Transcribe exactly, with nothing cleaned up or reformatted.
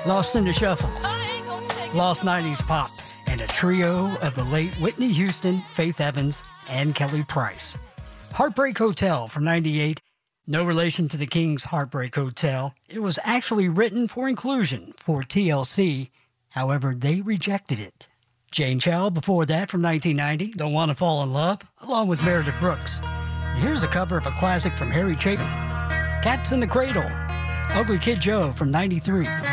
Lost in the Shuffle, Lost nineties Pop, and a trio of the late Whitney Houston, Faith Evans, and Kelly Price. Heartbreak Hotel from ninety-eight, no relation to the Kings' Heartbreak Hotel. It was actually written for inclusion for T L C, however, they rejected it. Jane Chow before that from nineteen ninety, Don't Wanna Fall in Love, along with Meredith Brooks. Here's a cover of a classic from Harry Chapin, Cats in the Cradle, Ugly Kid Joe from ninety-three.